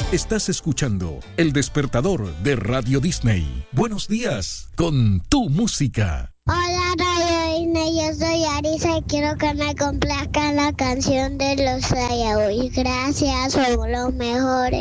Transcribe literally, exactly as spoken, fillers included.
Estás escuchando El Despertador de Radio Disney. Buenos días con tu música. Hola Radio Disney, yo soy Arisa y quiero que me complazcan la canción de los Sayaoi. Gracias, son los mejores.